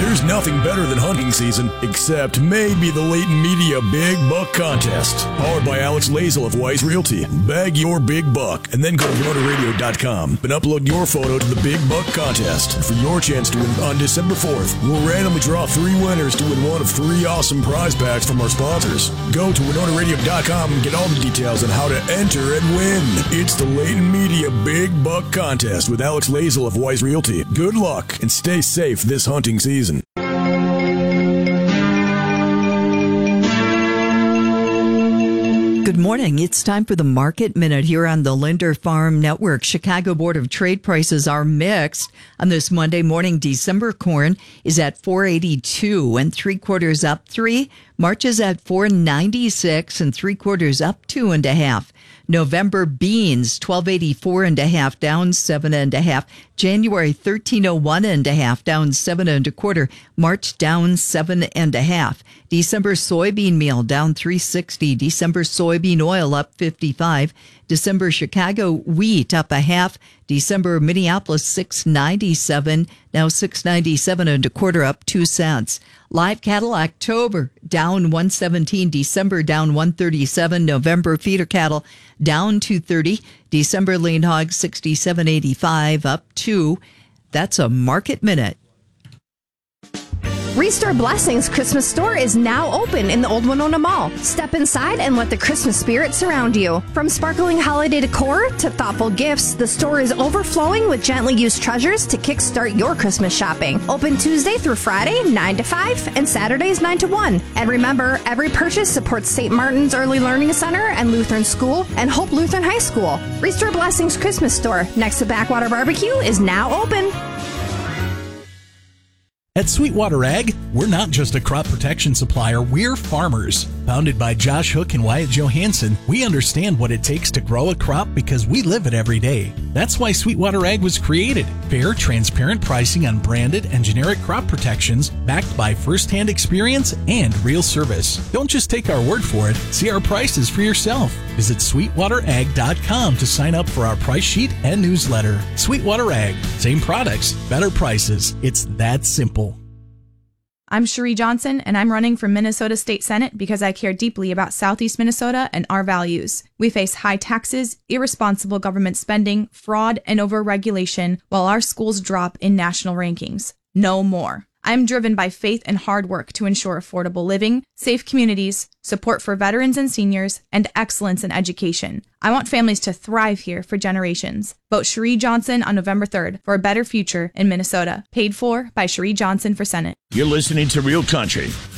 There's nothing better than hunting season, except maybe the Leighton Media Big Buck Contest. Powered by Alex Lazel of Wise Realty. Bag your big buck and then go to WinonaRadio.com and upload your photo to the Big Buck Contest. For your chance to win on December 4th, we'll randomly draw 3 winners to win one of 3 awesome prize packs from our sponsors. Go to WinonaRadio.com and get all the details on how to enter and win. It's the Leighton Media Big Buck Contest with Alex Lazel of Wise Realty. Good luck and stay safe this hunting season. Good morning. It's time for the Market Minute here on the Linder Farm Network. Chicago Board of Trade prices are mixed on this Monday morning. December corn is at $4.82 and 3/4 up 3. March is at $4.96 and 3/4 up 2.5. November beans, $12.84.5, down 7.5. January, $13.01.5, down 7.25. March, down 7.5. December soybean meal, down 3.60. December soybean oil, up 55. December Chicago wheat, up 0.5. December Minneapolis, $6.97, now $6.97.25, up 2 cents. Live cattle October down 117, December down 137, November feeder cattle down 230, December lean hog 67.85, up 2. That's a Market Minute. Restore Blessings Christmas Store is now open in the Old Winona Mall. Step inside and let the Christmas spirit surround you. From sparkling holiday decor to thoughtful gifts, the store is overflowing with gently used treasures to kickstart your Christmas shopping. Open Tuesday through Friday, 9 to 5, and Saturdays, 9 to 1. And remember, every purchase supports St. Martin's Early Learning Center and Lutheran School and Hope Lutheran High School. Restore Blessings Christmas Store next to Backwater Barbecue is now open. At Sweetwater Ag, we're not just a crop protection supplier, we're farmers. Founded by Josh Hook and Wyatt Johansson, we understand what it takes to grow a crop because we live it every day. That's why Sweetwater Ag was created. Fair, transparent pricing on branded and generic crop protections backed by first-hand experience and real service. Don't just take our word for it. See our prices for yourself. Visit SweetwaterAg.com to sign up for our price sheet and newsletter. Sweetwater Ag. Same products, better prices. It's that simple. I'm Cherie Johnson, and I'm running for Minnesota State Senate because I care deeply about Southeast Minnesota and our values. We face high taxes, irresponsible government spending, fraud, and overregulation while our schools drop in national rankings. No more. I'm driven by faith and hard work to ensure affordable living, safe communities, support for veterans and seniors, and excellence in education. I want families to thrive here for generations. Vote Cherie Johnson on November 3rd for a better future in Minnesota. Paid for by Cherie Johnson for Senate. You're listening to Real Country